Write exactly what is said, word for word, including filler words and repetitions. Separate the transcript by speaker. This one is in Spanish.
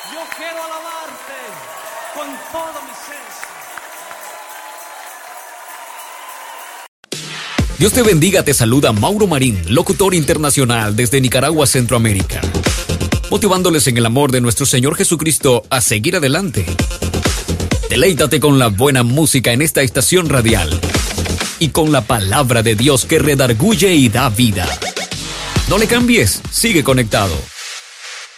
Speaker 1: Yo quiero alabarte con todo mi ser.
Speaker 2: Dios te bendiga, te saluda Mauro Marín, locutor internacional desde Nicaragua, Centroamérica, motivándoles en el amor de nuestro Señor Jesucristo a seguir adelante. Deleítate con la buena música en esta estación radial y con la palabra de Dios que redarguye y da vida. No le cambies, sigue conectado.